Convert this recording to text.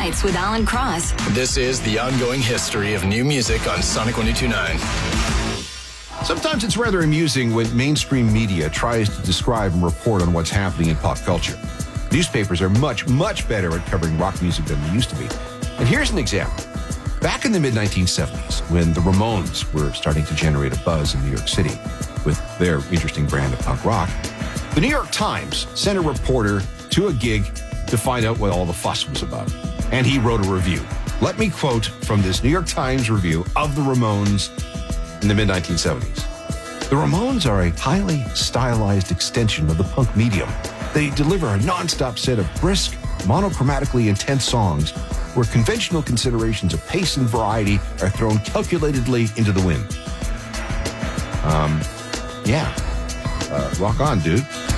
Nights with Alan Cross. This is the ongoing history of new music on Sonic 102.9. Sometimes it's rather amusing when mainstream media tries to describe and report on what's happening in pop culture. Newspapers are much, much better at covering rock music than they used to be. And here's an example. Back in the mid-1970s, when the Ramones were starting to generate a buzz in New York City with their interesting brand of punk rock, the New York Times sent a reporter to a gig to find out what all the fuss was about. And he wrote a review. Let me quote from this New York Times review of the Ramones in the mid-1970s. The Ramones are a highly stylized extension of the punk medium. They deliver a non-stop set of brisk, monochromatically intense songs where conventional considerations of pace and variety are thrown calculatedly into the wind. Rock on, dude.